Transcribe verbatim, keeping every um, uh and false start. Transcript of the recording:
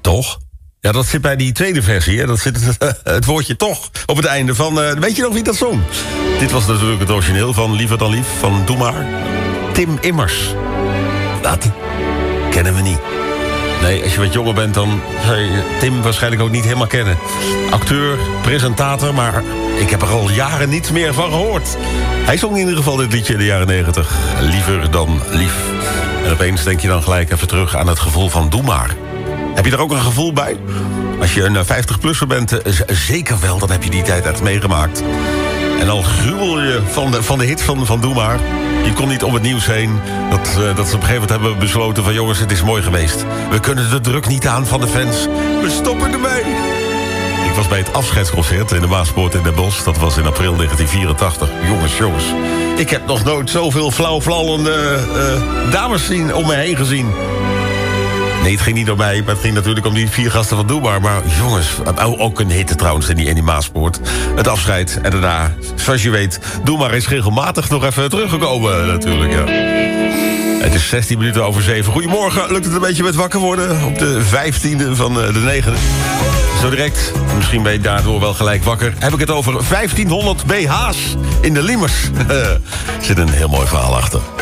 Toch? Ja, dat zit bij die tweede versie, hè? Dat zit het, het woordje toch op het einde van... Uh, weet je nog wie dat zong? Dit was natuurlijk het origineel van Liever dan Lief, van Doe Maar. Tim Immers. Dat kennen we niet. Nee, als je wat jonger bent, dan zou je Tim waarschijnlijk ook niet helemaal kennen. Acteur, presentator, maar ik heb er al jaren niets meer van gehoord. Hij zong in ieder geval dit liedje in de jaren negentig. Liever dan Lief. En opeens denk je dan gelijk even terug aan het gevoel van Doe Maar. Heb je er ook een gevoel bij? Als je een vijftig-plusser bent, z- zeker wel, dan heb je die tijd echt meegemaakt. En al gruwel je van de, van de hit van, van Doe Maar. Je kon niet om het nieuws heen. Dat, uh, dat ze op een gegeven moment hebben besloten van... jongens, het is mooi geweest. We kunnen de druk niet aan van de fans. We stoppen ermee. Ik was bij het afscheidsconcert in de Maaspoort in Den Bosch. Dat was in april negentien vierentachtig. Jongens, jongens. Ik heb nog nooit zoveel flauwvlallende uh, dames zien, om me heen gezien. Nee, het ging niet om mij, maar het ging natuurlijk om die vier gasten van Doe Maar. Maar jongens, ook een hitte trouwens in die, in die Maaspoort. Het afscheid en daarna, zoals je weet... Doe Maar is regelmatig nog even teruggekomen natuurlijk, ja. Het is zestien minuten over zeven. Goedemorgen, lukt het een beetje met wakker worden? Op de vijftiende van de negende. Zo direct, misschien ben je daardoor wel gelijk wakker... heb ik het over vijftienhonderd B H's in de Liemers. Er zit een heel mooi verhaal achter.